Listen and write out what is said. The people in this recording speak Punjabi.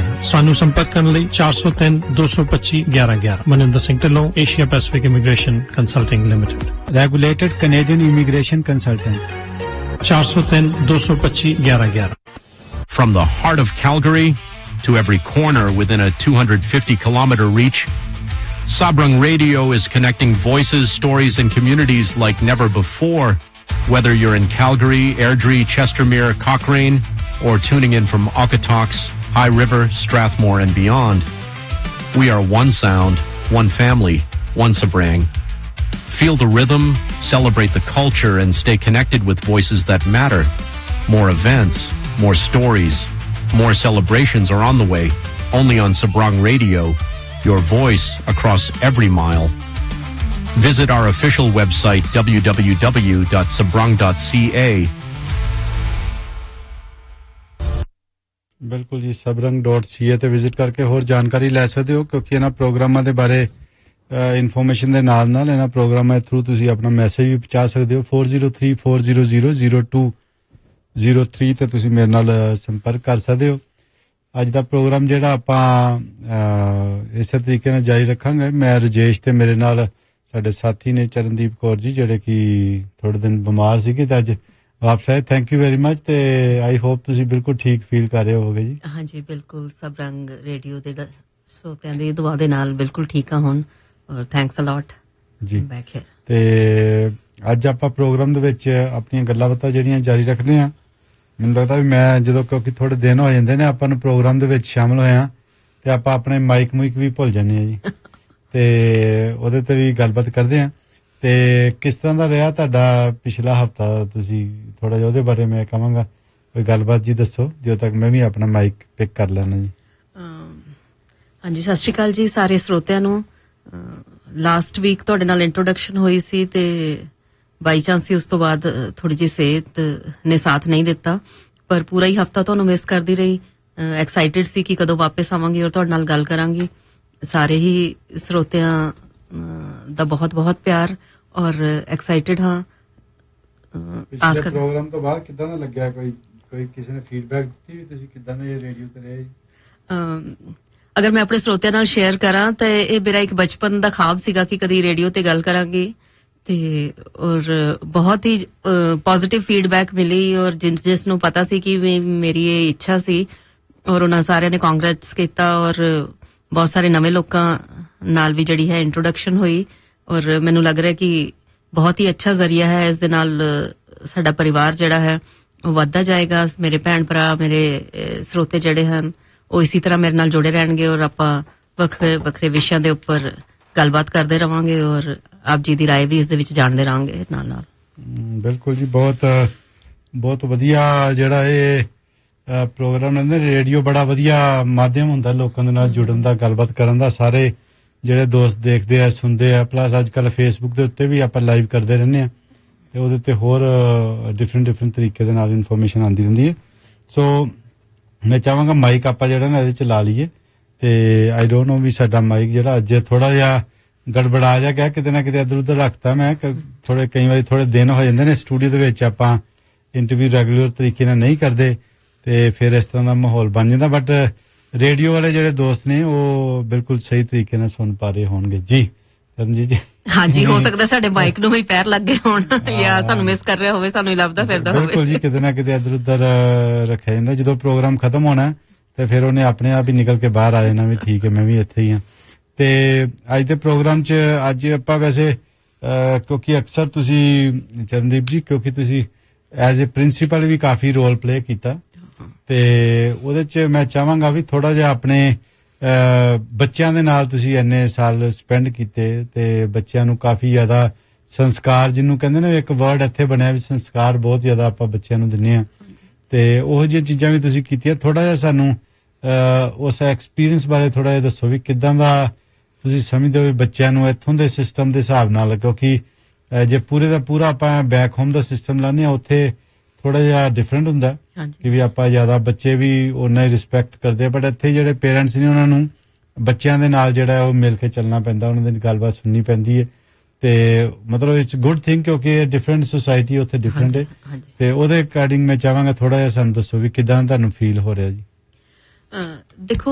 ਹਾਂ। ਸਾਨੂੰ ਸੰਪਰਕ ਕਰਨ ਲਈ 403 225 1111 Maninder Singh Dhillon, Asia Pacific immigration consulting limited, regulated Canadian immigration consultant, 403 225 1111. From the heart of Calgary to every corner within a 250-kilometer reach, Sabrang Radio is connecting voices, stories, and communities like never before. Whether you're in Calgary, Airdrie, Chestermere, Cochrane, or tuning in from Okotoks, High River, Strathmore, and beyond, we are one sound, one family, one Sabrang. Feel the rhythm, celebrate the culture, and stay connected with voices that matter. More events, more stories, more celebrations are on the way, only on Sabrang Radio, your voice across every mile. Visit our official website, www.sabrang.ca. ਬਿਲਕੁਲ ਜੀ, sabrang.ca ਤੇ ਵਿਜ਼ਿਟ ਕਰਕੇ ਹੋਰ ਜਾਣਕਾਰੀ ਲੈ ਸਕਦੇ ਹੋ, ਕਿਉਂਕਿ ਇਹਨਾਂ ਪ੍ਰੋਗਰਾਮਾਂ ਦੇ ਬਾਰੇ ਇਨਫੋਰਮੇਸ਼ਨ ਦੇ ਨਾਲ ਇਹਨਾਂ ਪ੍ਰੋਗਰਾਮਾਂ ਦੇ ਥਰੂ ਤੁਸੀਂ ਆਪਣਾ ਮੈਸੇਜ ਵੀ ਪਹੁੰਚਾ ਸਕਦੇ ਹੋ। 4034000203 ਤੇ ਤੁਸੀਂ ਮੇਰੇ ਨਾਲ ਸੰਪਰਕ ਕਰ ਸਕਦੇ ਹੋ। ਅੱਜ ਦਾ ਪ੍ਰੋਗਰਾਮ ਜਿਹੜਾ ਆਪਾਂ ਇਸੇ ਤਰੀਕੇ ਨਾਲ ਜਾਰੀ ਰੱਖਾਂਗੇ। ਮੈਂ ਰਜੇਸ਼ ਤੇ ਮੇਰੇ ਨਾਲ ਸਾਡੇ ਸਾਥੀ ਨੇ ਚਰਨਦੀਪ ਕੌਰ ਜੀ, ਜਿਹੜੇ ਕਿ ਥੋੜੇ ਦਿਨ ਬਿਮਾਰ ਸੀਗੇ ਤੇ ਅੱਜ ਵਾਪਸ ਆਏ। ਥੈਂਕ ਯੂ ਵੈਰੀ ਮਚ ਤੇ ਆਈ ਹੋਪ ਤੁਸੀਂ ਬਿਲਕੁਲ ਠੀਕ ਫੀਲ ਕਰ ਰਹੇ ਹੋਵੋਗੇ ਜੀ। ਹਾਂਜੀ ਬਿਲਕੁਲ, ਸਬਰੰਗ ਰੇਡੀਓ ਦੇ ਸਰੋਤਿਆਂ ਦੀ ਦੁਆ ਦੇ ਨਾਲ ਬਿਲਕੁਲ ਠੀਕ ਆ ਹੁਣ, ਔਰ ਥੈਂਕਸ ਅ ਲੋਟ ਜੀ। ਬੈਕ ਹੇਅਰ ਤੇ ਅੱਜ ਆਪਾਂ ਪ੍ਰੋਗਰਾਮ ਦੇ ਵਿੱਚ ਆਪਣੀਆਂ ਗੱਲਾਂ ਬਾਤਾਂ ਜਿਹੜੀਆਂ ਜਾਰੀ ਰੱਖਦੇ ਹਾਂ। ਮੈਨੂੰ ਲੱਗਦਾ ਵੀ ਮੈਂ ਜਦੋਂ, ਕਿਉਂਕਿ ਥੋੜੇ ਦਿਨ ਹੋ ਜਾਂਦੇ ਨੇ ਆਪਾਂ ਨੂੰ ਪ੍ਰੋਗਰਾਮ ਦੇ ਵਿੱਚ ਸ਼ਾਮਲ ਹੋਇਆ, ਤੇ ਆਪਾਂ ਆਪਣੇ ਮਾਈਕ ਵੀ ਭੁੱਲ ਜਾਂਦੇ ਹਾਂ ਜੀ, ਤੇ ਉਹਦੇ ਤੇ ਵੀ ਗੱਲਬਾਤ ਕਰਦੇ ਹਾਂ। ਤੇ ਕਿਸ ਤਰ੍ਹਾਂ ਦਾ ਰਿਹਾ ਤੁਹਾਡਾ ਪਿਛਲਾ ਹਫਤਾ? ਤੁਸੀਂ ਥੋੜਾ ਜਿਹਾ ਉਹਦੇ ਬਾਰੇ ਮੈਂ ਕਹਾਂਗਾ ਕੋਈ ਗੱਲਬਾਤ ਜੀ ਦੱਸੋ, ਜਦੋਂ ਤੱਕ ਮੈਂ ਵੀ ਆਪਣਾ ਮਾਈਕ ਪਿਕ ਕਰ ਲੈਣਾ ਜੀ। ਹਾਂਜੀ, ਸਤਿ ਸ਼੍ਰੀ ਅਕਾਲ ਜੀ ਸਾਰੇ ਸਰੋਤਿਆਂ ਨੂੰ। ਲਾਸਟ ਵੀਕ ਤੁਹਾਡੇ ਨਾਲ ਇੰਟਰੋਡਕਸ਼ਨ ਹੋਈ ਸੀ ਤੇ ਬਾਈ ਚਾਂਸ ਸੀ, ਉਸ ਤੋਂ ਬਾਅਦ ਥੋੜੀ ਜਿਹੀ ਸਿਹਤ ਨੇ ਸਾਥ ਨਹੀਂ ਦਿੱਤਾ, ਪਰ ਪੂਰਾ ਹੀ ਹਫਤਾ ਤੁਹਾਨੂੰ ਮਿਸ ਕਰਦੀ ਰਹੀ। ਐਕਸਾਈਟਿਡ ਸੀ ਕਿ ਕਦੋਂ ਵਾਪਸ ਆਵਾਂਗੀ ਔਰ ਤੁਹਾਡੇ ਨਾਲ ਗੱਲ ਕਰਾਂਗੀ। ਸਾਰੇ ਹੀ ਸਰੋਤਿਆਂ ਦਾ ਬਹੁਤ ਬਹੁਤ ਪਿਆਰ ਔਰ ਐਕਸਾਈਟਿਡ ਹਾਂ। ਪ੍ਰੋਗਰਾਮ ਤੋਂ ਬਾਅਦ ਕਿੱਦਾਂ ਦਾ ਲੱਗਿਆ? ਕੋਈ ਕਿਸੇ ਨੇ ਫੀਡਬੈਕ ਦਿੱਤੀ ਵੀ ਤੁਸੀਂ ਕਿੱਦਾਂ ਦੇ ਰੇਡੀਓ ਤੇ ਰਹੇ? ਅਗਰ ਮੈਂ ਆਪਣੇ ਸਰੋਤਿਆਂ ਨਾਲ ਸ਼ੇਅਰ ਕਰਾਂ ਤਾਂ ਇਹ ਮੇਰਾ ਇੱਕ ਬਚਪਨ ਦਾ ਖਾਬ ਸੀਗਾ ਕਿ ਕਦੀ ਰੇਡੀਓ ਤੇ ਗੱਲ ਕਰਾਂਗੇ, ਤੇ ਔਰ ਬਹੁਤ ਹੀ ਪੋਜ਼ਿਟਿਵ ਫੀਡਬੈਕ ਮਿਲੀ, ਔਰ ਜਿਸ ਨੂੰ ਪਤਾ ਸੀ ਕਿ ਮੇਰੀ ਇਹ ਇੱਛਾ ਸੀ, ਔਰ ਉਹਨਾਂ ਸਾਰਿਆਂ ਨੇ ਕਾਂਗਰੈਟਸ ਕੀਤਾ, ਔਰ ਬਹੁਤ ਸਾਰੇ ਨਵੇਂ ਲੋਕਾਂ ਨਾਲ ਵੀ ਜਿਹੜੀ ਹੈ ਇੰਟਰੋਡਕਸ਼ਨ ਹੋਈ, ਔਰ ਮੈਨੂੰ ਲੱਗ ਰਿਹਾ ਕਿ ਬਹੁਤ ਹੀ ਅੱਛਾ ਜ਼ਰੀਆ ਹੈ। ਇਸ ਦੇ ਨਾਲ ਸਾਡਾ ਪਰਿਵਾਰ ਜਿਹੜਾ ਹੈ ਉਹ ਵੱਧਦਾ ਜਾਏਗਾ। ਮੇਰੇ ਭੈਣ ਭਰਾ, ਮੇਰੇ ਸਰੋਤੇ ਜਿਹੜੇ ਹਨ ਉਹ ਇਸੇ ਤਰ੍ਹਾਂ ਮੇਰੇ ਨਾਲ ਜੁੜੇ ਰਹਿਣਗੇ, ਔਰ ਆਪਾਂ ਵੱਖਰੇ ਵੱਖਰੇ ਵਿਸ਼ਿਆਂ ਦੇ ਉੱਪਰ ਗੱਲਬਾਤ ਕਰਦੇ ਰਵਾਂਗੇ, ਔਰ ਆਪ ਜੀ ਦੀ ਰਾਏ ਵੀ ਇਸ ਦੇ ਵਿੱਚ ਜਾਣਦੇ ਰਹਾਂਗੇ ਨਾਲ ਨਾਲ। ਬਿਲਕੁਲ ਜੀ, ਬਹੁਤ ਬਹੁਤ ਵਧੀਆ ਜਿਹੜਾ ਇਹ ਪ੍ਰੋਗਰਾਮ ਨੇ। ਰੇਡੀਓ ਬੜਾ ਵਧੀਆ ਮਾਧਿਅਮ ਹੁੰਦਾ ਲੋਕਾਂ ਦੇ ਨਾਲ ਜੁੜਨ ਦਾ, ਗੱਲਬਾਤ ਕਰਨ ਦਾ। ਸਾਰੇ ਜਿਹੜੇ ਦੋਸਤ ਦੇਖਦੇ ਆ, ਸੁਣਦੇ ਆ, ਪਲੱਸ ਅੱਜ ਕੱਲ੍ਹ ਫੇਸਬੁੱਕ ਦੇ ਉੱਤੇ ਵੀ ਆਪਾਂ ਲਾਈਵ ਕਰਦੇ ਰਹਿੰਦੇ ਹਾਂ, ਤੇ ਉਹਦੇ ਤੇ ਹੋਰ ਡਿਫਰੈਂਟ ਤਰੀਕੇ ਦੇ ਨਾਲ ਇਨਫੋਰਮੇਸ਼ਨ ਆਉਂਦੀ ਰਹਿੰਦੀ ਹੈ। ਸੋ ਮੈਂ ਚਾਹਾਂਗਾ ਮਾਈਕ ਆਪਾਂ ਜਿਹੜਾ ਨਾ ਇਹਦੇ 'ਚ ਲਾ ਲਈਏ, ਤੇ ਆਈ ਡੋਂਟ ਨੋ ਵੀ ਸਾਡਾ ਮਾਈਕ ਜਿਹੜਾ ਅੱਜ ਥੋੜਾ ਜਿਹਾ ਗੜਬੜਾ ਜਾ ਗਿਆ, ਕਿਤੇ ਨਾ ਕਿਤੇ ਇੱਧਰ ਉੱਧਰ ਰੱਖਤਾ ਮੈਂ। ਕਈ ਵਾਰੀ ਥੋੜੇ ਦਿਨ ਹੋ ਜਾਂਦੇ ਨੇ ਸਟੂਡੀਓ ਦੇ ਵਿੱਚ, ਆਪਾਂ ਇੰਟਰਵਿਊ ਰੈਗੂਲਰ ਤਰੀਕੇ ਨਾਲ ਨਹੀਂ ਕਰਦੇ, ਤੇ ਫਿਰ ਇਸ ਤਰ੍ਹਾਂ ਦਾ ਮਾਹੌਲ ਬਣ ਜਾਂਦਾ। ਬਟ ਰੇਡੀਓ ਵਾਲੇ ਜਿਹੜੇ ਦੋਸਤ ਨੇ ਉਹ ਬਿਲਕੁਲ ਸਹੀ ਤਰੀਕੇ ਨਾਲ ਸੁਣ ਪਾ ਰਹੇ ਹੋਣਗੇ ਜੀ। ਚਰਨਜੀਤ ਜੀ? ਹਾਂਜੀ, ਹੋ ਸਕਦਾ ਸਾਡੇ ਮਾਈਕ ਨੂੰ ਵੀ ਪੈਰ ਲੱਗ ਗਏ ਹੋਣ, ਜਾਂ ਸਾਨੂੰ ਮਿਸ ਕਰ ਰਿਹਾ ਹੋਵੇ, ਸਾਨੂੰ ਹੀ ਲੱਭਦਾ ਫਿਰਦਾ ਹੋਵੇ। ਬਿਲਕੁਲ ਜੀ, ਕਿਤੇ ਨਾ ਕਿਤੇ ਇੱਧਰ ਉੱਧਰ ਰੱਖਿਆ ਜਾਂਦਾ। ਜਦੋਂ ਪ੍ਰੋਗਰਾਮ ਖਤਮ ਹੋਣਾ ਤੇ ਫਿਰ ਉਹਨੇ ਆਪਣੇ ਆਪ ਹੀ ਨਿਕਲ ਕੇ ਬਾਹਰ ਆ ਜਾਣਾ ਵੀ ਠੀਕ ਹੈ, ਮੈਂ ਵੀ ਇੱਥੇ ਹੀ ਹਾਂ। ਤੇ ਅੱਜ ਦੇ ਪ੍ਰੋਗਰਾਮ 'ਚ ਅੱਜ ਆਪਾਂ ਵੈਸੇ ਕਿਉਂਕਿ ਅਕਸਰ ਤੁਸੀਂ ਚਰਨਦੀਪ ਜੀ, ਕਿਉਂਕਿ ਤੁਸੀਂ as a principal we coffee role play ਕੀਤਾ, ਤੇ ਉਹਦੇ 'ਚ ਮੈਂ ਚਾਹਾਂਗਾ ਵੀ ਥੋੜਾ ਜਿਹਾ ਆਪਣੇ ਬੱਚਿਆਂ ਦੇ ਨਾਲ ਤੁਸੀਂ ਇੰਨੇ ਸਾਲ ਸਪੈਂਡ ਕੀਤੇ, ਤੇ ਬੱਚਿਆਂ ਨੂੰ ਕਾਫੀ ਜ਼ਿਆਦਾ ਸੰਸਕਾਰ, ਜਿਹਨੂੰ ਕਹਿੰਦੇ ਨੇ ਇੱਕ ਵਰਡ ਇੱਥੇ ਬਣਿਆ ਵੀ ਸੰਸਕਾਰ, ਬਹੁਤ ਜ਼ਿਆਦਾ ਆਪਾਂ ਬੱਚਿਆਂ ਨੂੰ ਦਿੰਦੇ ਹਾਂ, ਤੇ ਉਹੋ ਜਿਹੀਆਂ ਚੀਜ਼ਾਂ ਵੀ ਤੁਸੀਂ ਕੀਤੀਆਂ। ਥੋੜਾ ਜਿਹਾ ਸਾਨੂੰ ਉਸ ਐਕਸਪੀਰੀਅੰਸ ਬਾਰੇ ਥੋੜਾ ਜਿਹਾ ਦੱਸੋ ਵੀ ਕਿੱਦਾਂ ਦਾ ਤੁਸੀਂ ਸਮਝਦੇ ਹੋ ਵੀ ਬੱਚਿਆਂ ਨੂੰ ਇੱਥੋਂ ਦੇ ਸਿਸਟਮ ਦੇ ਹਿਸਾਬ ਨਾਲ, ਕਿਉਂਕਿ ਜੇ ਪੂਰੇ ਦਾ ਪੂਰਾ ਆਪਾਂ ਬੈਕ ਹੋਮ ਦਾ ਸਿਸਟਮ ਲਾਉਂਦੇ ਹਾਂ, ਉੱਥੇ ਥੋੜਾ ਜਿਹਾ ਡਿਫਰੈਂਟ ਹੁੰਦਾ ਕਿ ਵੀ ਆਪਾਂ ਜ਼ਿਆਦਾ ਬੱਚੇ ਵੀ ਉਹਨਾਂ ਹੀ ਰਿਸਪੈਕਟ ਕਰਦੇ ਆ, ਬਟ ਇੱਥੇ ਜਿਹੜੇ ਪੇਰੈਂਟਸ ਨੇ ਉਹਨਾਂ ਨੂੰ ਬੱਚਿਆਂ ਦੇ ਨਾਲ ਜਿਹੜਾ ਉਹ ਮਿਲ ਕੇ ਚੱਲਣਾ ਪੈਂਦਾ, ਉਹਨਾਂ ਦੀ ਗੱਲਬਾਤ ਸੁਣਨੀ ਪੈਂਦੀ ਹੈ, ਤੇ ਮਤਲਬ ਇਟਸ ਗੁੱਡ ਥਿੰਗ, ਕਿਉਂਕਿ ਡਿਫਰੈਂਟ ਸੁਸਾਇਟੀ ਉੱਥੇ ਡਿਫਰੈਂਟ ਹੈ। ਤੇ ਉਹਦੇ ਅਕੋਰਡਿੰਗ ਮੈਂ ਚਾਹਾਂਗਾ ਥੋੜਾ ਜਿਹਾ ਸਾਨੂੰ ਦੱਸੋ ਵੀ ਕਿੱਦਾਂ ਤੁਹਾਨੂੰ ਫੀਲ ਹੋ ਰਿਹਾ ਜੀ। ਦੇਖੋ,